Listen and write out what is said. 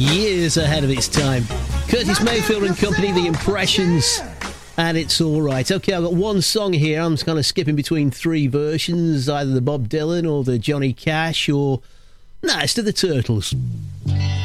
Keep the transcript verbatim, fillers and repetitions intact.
years ahead of its time. Curtis Mayfield and Company, The Impressions, and It's Alright. Okay, I've got one song here. I'm just kind of skipping between three versions, either the Bob Dylan or the Johnny Cash or... Nah, it's to the Turtles.